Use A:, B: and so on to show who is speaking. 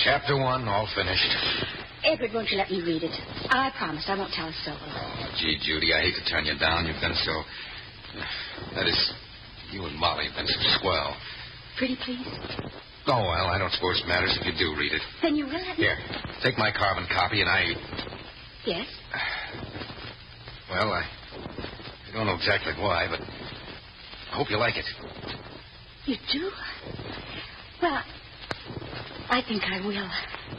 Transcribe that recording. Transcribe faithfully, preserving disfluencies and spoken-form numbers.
A: Chapter one, all finished.
B: Edward, won't you let me read it? I promise I won't tell a soul.
A: Oh, gee, Judy, I hate to turn you down. You've been so... That is, you and Molly have been so swell.
B: Pretty please?
A: Oh, well, I don't suppose it matters if you do read it.
B: Then you will let me...
A: Here, take my carbon copy and I...
B: Yes?
A: Well, I... I don't know exactly why, but I hope you like it.
B: You do? Well, I think I will.